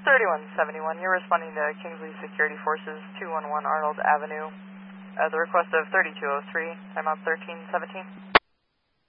3171, you're responding to Kingsley Security Forces, 211 Arnold Avenue. The request of 3203, timeout 1317.